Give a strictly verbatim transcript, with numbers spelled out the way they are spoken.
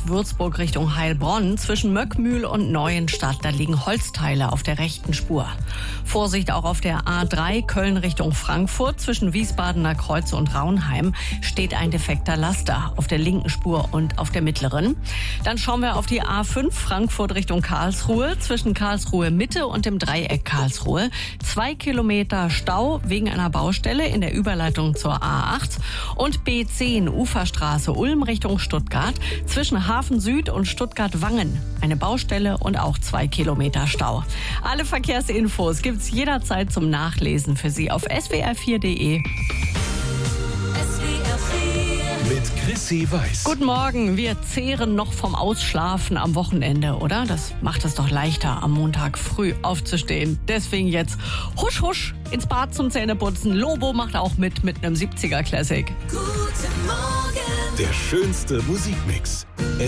Würzburg Richtung Heilbronn. Zwischen Möckmühl und Neuenstadt, da liegen Holzteile auf der rechten Spur. Vorsicht auch auf der A drei Köln Richtung Frankfurt. Zwischen Wiesbadener Kreuz und Raunheim steht ein defekter Laster auf der linken Spur und auf der mittleren. Dann schauen wir auf die A fünf Frankfurt Richtung Karlsruhe. Zwischen Karlsruhe Mitte und dem Dreieck Karlsruhe. Zwei Kilometer Stau wegen einer Baustelle in der Überleitung zur A acht. Und B zehn Uferstraße Ulm Richtung Stuttgart. Zwischen Hafen Süd und Stuttgart-Wangen. Eine Baustelle und auch zwei Kilometer Stau. Alle Verkehrsinfos gibt's jederzeit zum Nachlesen für Sie auf S W R vier Punkt de. Mit Chrissy Weiß. Guten Morgen. Wir zehren noch vom Ausschlafen am Wochenende, oder? Das macht es doch leichter, am Montag früh aufzustehen. Deswegen jetzt husch husch ins Bad zum Zähneputzen. Lobo macht auch mit mit einem siebziger Classic. Guten Morgen. Der schönste Musikmix.